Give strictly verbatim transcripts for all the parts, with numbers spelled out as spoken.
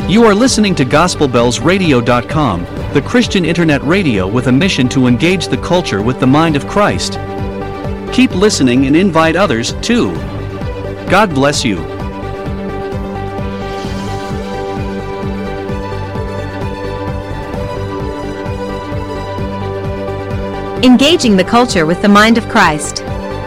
You are listening to Gospel Bells Radio dot com, the Christian internet radio with a mission to engage the culture with the mind of Christ. Keep listening and invite others, too. God bless you. Engaging the culture with the mind of Christ.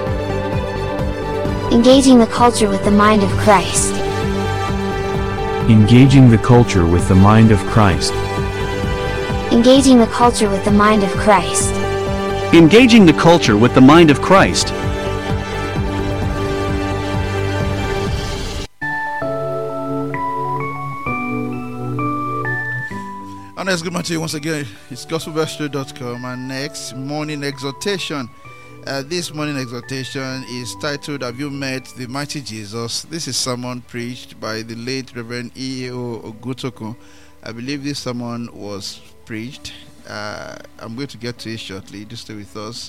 Engaging the culture with the mind of Christ. Engaging the culture with the mind of Christ. Engaging the culture with the mind of Christ. Engaging the culture with the mind of Christ. And let's good morning to you once again. It's Gospel Bells Radio dot com, and next morning exhortation. Uh, this morning exhortation is titled, Have You Met the Mighty Jesus? This is sermon preached by the late Reverend E A O Ogutokun. I believe this sermon was preached. Uh, I'm going to get to it shortly. Just stay with us.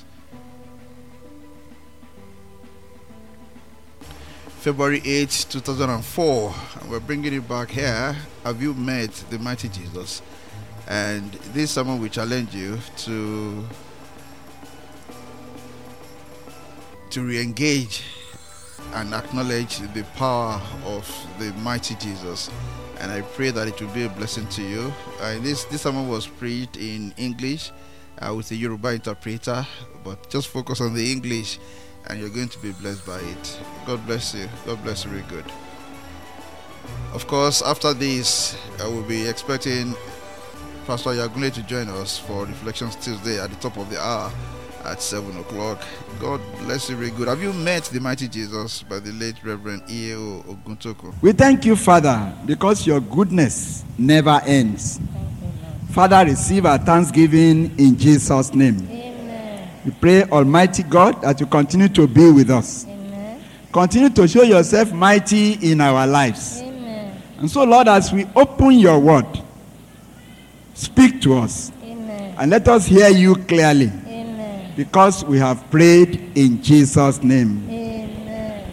February eighth, two thousand four. And we're bringing it back here. Have you met the mighty Jesus? And this sermon will challenge you to to re-engage and acknowledge the power of the mighty Jesus. And I pray that it will be a blessing to you. Uh, this this sermon was preached in English uh, with a Yoruba interpreter, but just focus on the English and you're going to be blessed by it. God bless you. God bless you really good. Of course, after this, I will be expecting Pastor Yagunle to join us for Reflections Tuesday at the top of the hour at seven o'clock. God bless you very good. Have you met the mighty Jesus by the late Reverend E A O Ogutokun? We thank you, Father, because your goodness never ends. Father, receive our thanksgiving in Jesus' name. Amen. We pray, Almighty God, that you continue to be with us. Amen. Continue to show yourself mighty in our lives. Amen. And so, Lord, as we open your word, speak to us. Amen. And let us hear you clearly. Amen. Because we have prayed in Jesus' name. Amen.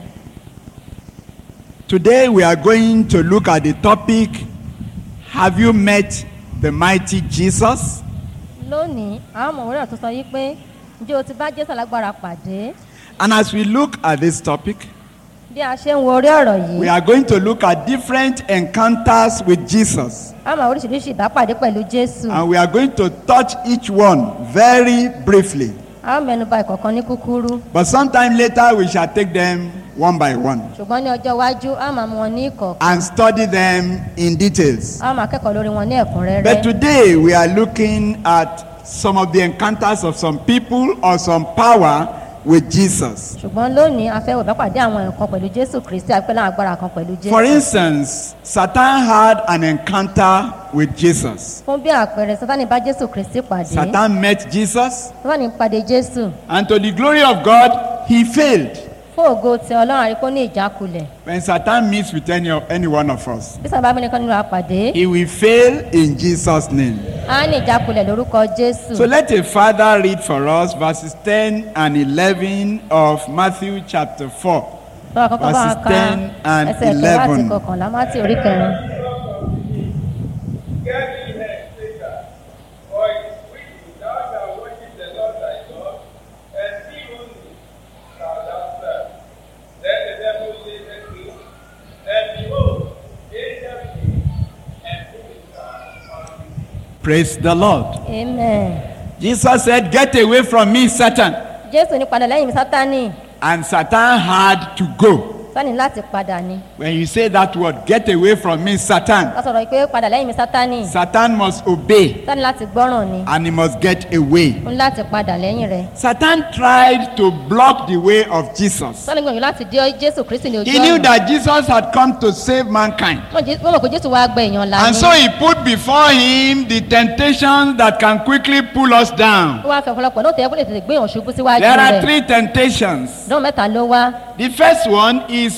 Today we are going to look at the topic, have you met the mighty Jesus? Lónìí, àwọn ọmọ òwúrọ̀ tó sọ yí pé ǹjẹ́ o ti bá Jésù alágbára pàdé? And as we look at this topic, Bí a ṣe ń wo orí ọ̀rọ̀ we yìí, are going to look at different encounters with Jesus. a máa oríṣiríṣi ìbápàdé pẹ̀lú Jésù. And we are going to touch each one very briefly. A ó mẹ́nuba ìkọ̀kan ní kúkúrú. But sometime later we shall take them one by one Ṣùgbọ́n ní ọjọ́ iwájú, a máa mú wọn ní ìkọ̀kan. and study them in details. A máa kẹ́kọ̀ọ́ lórí wọn ní ẹ̀kúnrẹ́rẹ́. But today we are looking at some of the encounters of some people or some power with Jesus. Ṣùgbọ́n lónìí, a fẹ́ wo ìbápàdé àwọn nǹkan pẹ̀lú Jésù Kristi àti pẹ̀lú àwọn agbára kan pẹ̀lú Jésù. For instance, Satan had an encounter with Jesus. Fún bí àpẹẹrẹ, Sátánì bá Jésù Kristi pàdé. Satan met Jesus, Sátánì pàdé Jésù. and to the glory of God, he failed. Fún ògo ti Ọlọ́run àríkó ní ìjákulẹ̀. When Satan meets with any, of, any one of us, Bí sábà bí nìkan nínú àpàdé, he will fail in Jesus' name. a ní ìjákulẹ̀ lórúkọ Jésù. So let a father read for us verses ten and eleven of Matthew chapter four. Báwa kọ́kọ́ bá wa verses ka ten and ẹsẹ̀ kẹwàá àti eleven. kọkànlá Mátì orí kẹrin. Get ye hence, Satan, for it is written, Thou shalt worship the Lord thy God, and him only shalt thou serve. Then the devil said unto him, And behold, angels came and put his hands on him. Praise the Lord. Amen. Jesus said, "Get away from me, Satan." Jésù ní padà lẹ́yìn mi Sátánì. And Satan had to go. Sátánì láti padà ni. When you say that word, "Get away from me, Satan," Ká sọ̀rọ̀ pé padà lẹ́yìn mi Sátánì. Satan must obey Sátánì láti gbọ́ràn ni. and he must get away. Ó ní láti padà lẹ́yìn rẹ̀. Satan tried to block the way of Jesus. Sátánì gbìyànjú láti dé Jésù Kristi ní ojú He knew ọ̀nà. that Jesus had come to save mankind. Wọ́n Jé- wọ́n mọ̀ pé Jésù wá gbẹ èèyàn là And ní. so he put before him the temptations that can quickly pull us down. Ó wá fẹ́ ọ̀pọ̀lọpọ̀ náà tẹ̀ ẹ́ kó lè tètè gbé èèyàn ṣubú síwájú There are rẹ̀. three temptations. Ìdánwò mẹ́ta ló wá. The first one is